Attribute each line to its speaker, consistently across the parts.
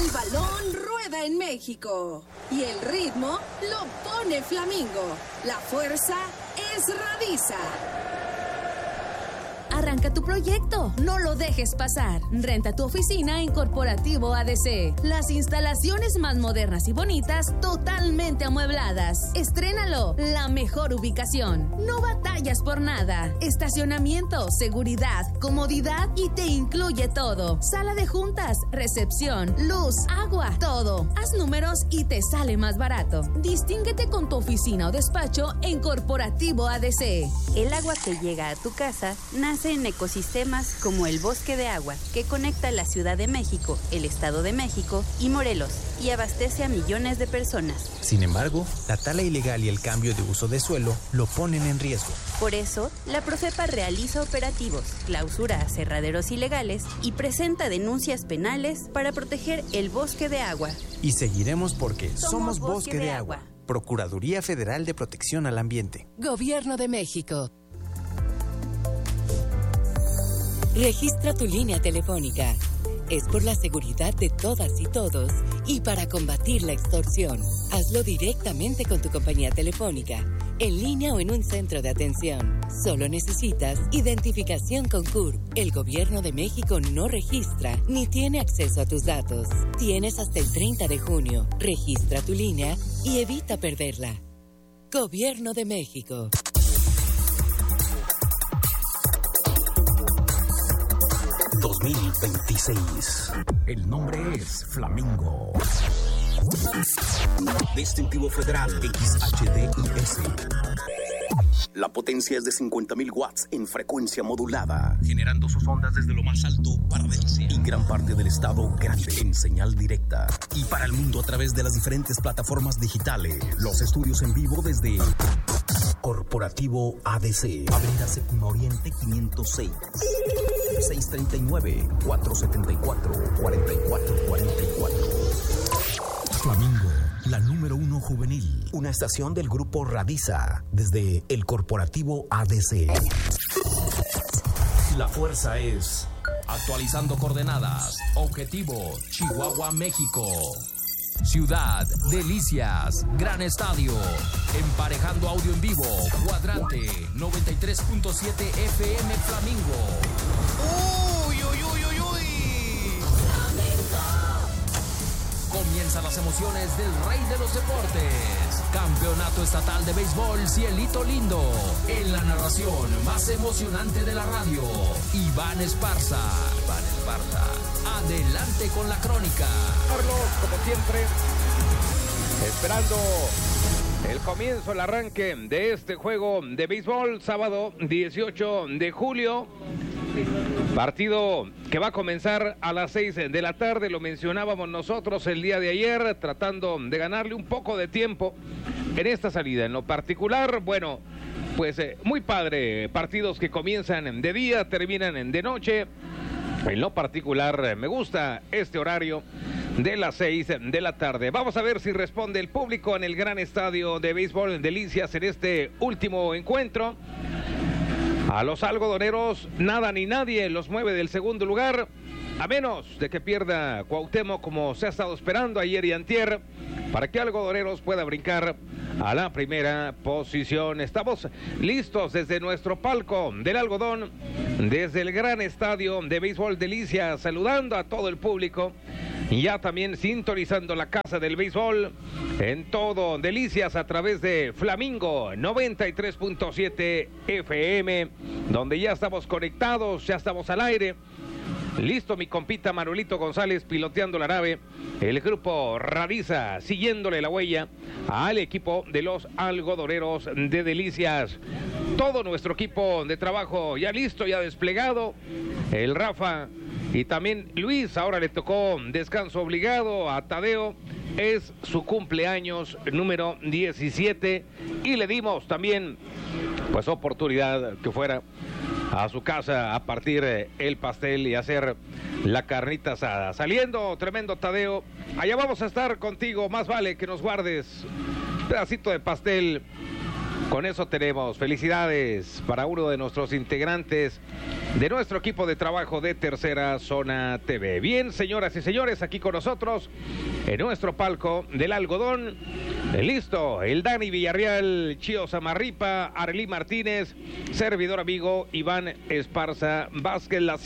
Speaker 1: El balón rueda en México y el ritmo lo pone Flamingo. La fuerza es Radisa.
Speaker 2: Arranca tu proyecto, no lo dejes pasar. Renta tu oficina en Corporativo ADC. Las instalaciones más modernas y bonitas, totalmente amuebladas. Estrénalo, la mejor ubicación. No batallas por nada. Estacionamiento, seguridad, comodidad y te incluye todo. Sala de juntas, recepción, luz, agua, todo. Haz números y te sale más barato. Distínguete con tu oficina o despacho en Corporativo ADC.
Speaker 3: El agua que llega a tu casa nace en ecosistemas como el Bosque de Agua, que conecta la Ciudad de México, el Estado de México y Morelos, y abastece a millones de personas.
Speaker 4: Sin embargo, la tala ilegal y el cambio de uso de suelo lo ponen en riesgo.
Speaker 3: Por eso, la Profepa realiza operativos, clausura aserraderos ilegales y presenta denuncias penales para proteger el Bosque de Agua.
Speaker 4: Y seguiremos porque somos Bosque de Agua. Procuraduría Federal de Protección al Ambiente.
Speaker 5: Gobierno de México. Registra tu línea telefónica. Es por la seguridad de todas y todos y para combatir la extorsión. Hazlo directamente con tu compañía telefónica, en línea o en un centro de atención. Solo necesitas identificación con CURP. El Gobierno de México no registra ni tiene acceso a tus datos. Tienes hasta el 30 de junio. Registra tu línea y evita perderla. Gobierno de México.
Speaker 6: El nombre es Flamingo. Distintivo Federal XHDIS. La potencia es de 50.000 watts en frecuencia modulada, generando sus ondas desde lo más alto para Delcia y gran parte del estado grande en señal directa. Y para el mundo a través de las diferentes plataformas digitales. Los estudios en vivo desde Corporativo ADC, Avenida Séptima Oriente 506. 639-474-4444. Flamingo, la número 1 juvenil. Una estación del grupo Radisa, desde el Corporativo ADC. La fuerza es...
Speaker 7: Actualizando coordenadas. Objetivo, Chihuahua, México. Ciudad, Delicias, Gran Estadio. Emparejando audio en vivo. Cuadrante, 93.7 FM Flamingo. ¡Uy, uy, uy, uy, uy! Comienzan las emociones del rey de los deportes. Campeonato Estatal de Béisbol Cielito Lindo. En la narración más emocionante de la radio, Iván Esparza. Adelante con la crónica.
Speaker 8: Carlos, como siempre, esperando el comienzo, el arranque de este juego de béisbol, sábado 18 de julio. Partido que va a comenzar a las 6 de la tarde, lo mencionábamos nosotros el día de ayer, tratando de ganarle un poco de tiempo en esta salida. En lo particular, bueno, pues muy padre, partidos que comienzan de día, terminan de noche. En lo particular, me gusta este horario de las 6 de la tarde. Vamos a ver si responde el público en el gran estadio de béisbol en Delicias en este último encuentro. A los algodoneros, nada ni nadie los mueve del segundo lugar, a menos de que pierda Cuauhtémoc como se ha estado esperando ayer y antier, para que Algodoneros pueda brincar a la primera posición. Estamos listos desde nuestro palco del algodón, desde el gran estadio de béisbol Delicias, saludando a todo el público. Y ya también sintonizando la casa del béisbol en todo Delicias a través de Flamingo 93.7 FM, donde ya estamos conectados, ya estamos al aire. Listo mi compita Manuelito González piloteando la nave. El grupo Radisa siguiéndole la huella al equipo de los algodoneros de Delicias. Todo nuestro equipo de trabajo ya listo, ya desplegado. El Rafa y también Luis, ahora le tocó descanso obligado a Tadeo. Es su cumpleaños número 17 y le dimos también pues oportunidad que fuera a su casa a partir el pastel y hacer la carnita asada. Saliendo, tremendo Tadeo. Allá vamos a estar contigo, más vale que nos guardes un pedacito de pastel Con eso tenemos. Felicidades para uno de nuestros integrantes de nuestro equipo de trabajo de Tercera Zona TV. Bien, señoras y señores, aquí con nosotros en nuestro palco del algodón, listo, el Dani Villarreal, Chío Samarripa, Arely Martínez, servidor amigo Iván Esparza Vázquez, las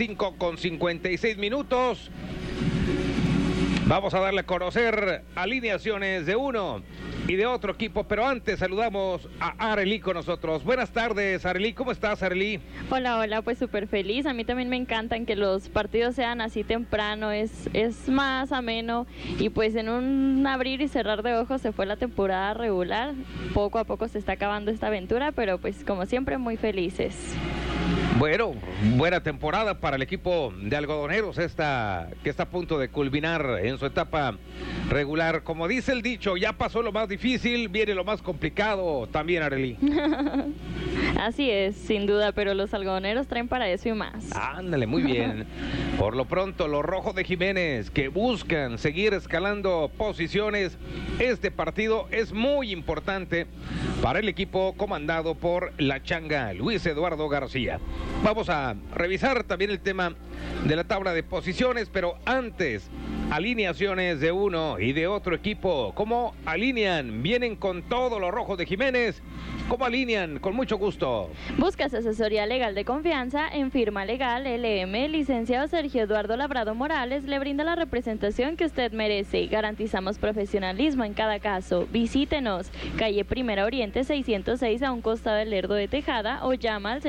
Speaker 8: 5:56. Vamos a darle a conocer alineaciones de uno y de otro equipo, pero antes saludamos a Arely con nosotros. Buenas tardes, Arely. ¿Cómo estás, Arely?
Speaker 9: Hola, pues súper feliz. A mí también me encantan que los partidos sean así temprano, es más ameno, y pues en un abrir y cerrar de ojos se fue la temporada regular. Poco a poco se está acabando esta aventura, pero pues como siempre muy felices.
Speaker 8: Bueno, buena temporada para el equipo de algodoneros, que está a punto de culminar en su etapa regular. Como dice el dicho, ya pasó lo más difícil, viene lo más complicado también, Arely.
Speaker 9: Así es, sin duda, pero los algodoneros traen para eso y más.
Speaker 8: Ándale, muy bien. Por lo pronto, los Rojos de Jiménez, que buscan seguir escalando posiciones, este partido es muy importante para el equipo comandado por la Changa, Luis Eduardo García. Vamos a revisar también el tema de la tabla de posiciones, pero antes, alineaciones de uno y de otro equipo. ¿Cómo alinean? ¿Vienen con todos los Rojos de Jiménez? ¿Cómo alinean? Con mucho gusto.
Speaker 9: Buscas asesoría legal de confianza en Firma Legal LM. Licenciado Sergio Eduardo Labrado Morales le brinda la representación que usted merece. Garantizamos profesionalismo en cada caso. Visítenos, calle Primera Oriente 606, a un costado del Lerdo de Tejada, o llama al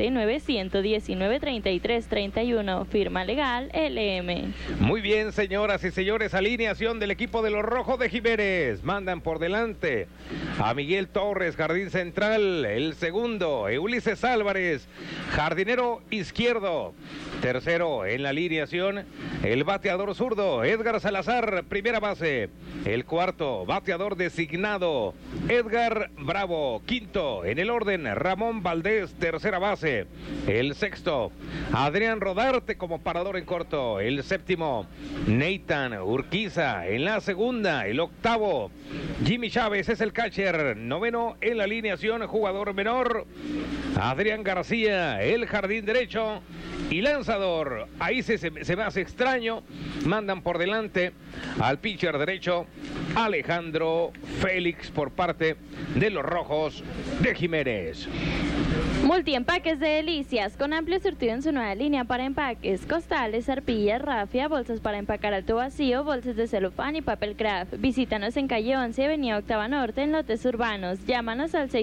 Speaker 9: 639-119-3331. Firma Legal LM.
Speaker 8: Muy bien, señoras y señores, alineación del equipo de los Rojos de Jiménez. Mandan por delante a Miguel Torres, jardín central. El segundo, Ulises Álvarez, jardinero izquierdo. Tercero en la alineación, el bateador zurdo, Edgar Salazar, primera base. El cuarto, bateador designado, Edgar Bravo. Quinto en el orden, Ramón Valdés, tercera base. El sexto, Adrián Rodarte como parador en corto. El séptimo, Nathan Urquiza en la segunda. El octavo, Jimmy Chávez es el catcher. Noveno en la alineación, jugador menor, Adrián García, el jardín derecho. Y lanzador, ahí se me hace extraño, mandan por delante al pitcher derecho, Alejandro Félix, por parte de los Rojos de Jiménez.
Speaker 9: Multiempaques de Delicias, con amplio surtido en su nueva línea para empaques, costales, arpillas, rafia, bolsas para empacar alto vacío, bolsas de celofán y papel craft. Visítanos en calle 11, avenida Octava Norte, en lotes urbanos. Llámanos al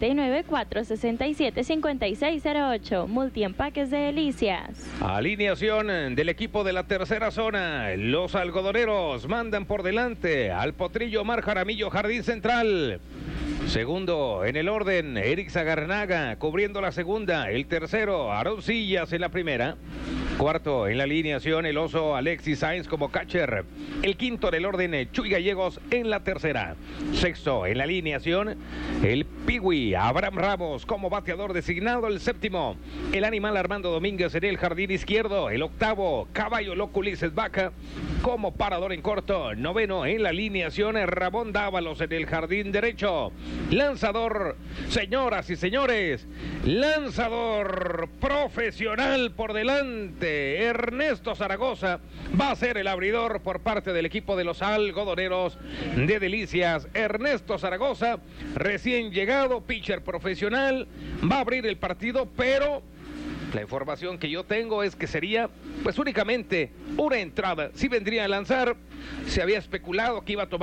Speaker 9: 639-467-5608. Multiempaques de Delicias.
Speaker 8: Alineación del equipo de la tercera zona. Los algodoneros mandan por delante al potrillo Omar Jaramillo, jardín central. Segundo en el orden, Eric Zagarnaga cubriendo la segunda. El tercero, Aarón Sillas en la primera. Cuarto en la alineación, el oso Alexis Sáenz como catcher. El quinto en el orden, Chuy Gallegos en la tercera. Sexto en la alineación, el Piwi Abraham Ramos como bateador designado. El séptimo, el animal Armando Domínguez en el jardín izquierdo. El octavo, Caballo Loco Ulises Vaca como parador en corto. Noveno en la alineación, Ramón Dávalos en el jardín derecho. Lanzador, señoras y señores, lanzador profesional por delante. Ernesto Zaragoza va a ser el abridor por parte del equipo de los algodoneros de Delicias. Ernesto Zaragoza, recién llegado, pitcher profesional, va a abrir el partido, pero la información que yo tengo es que sería pues únicamente una entrada. Si vendría a lanzar, se había especulado que iba a tomar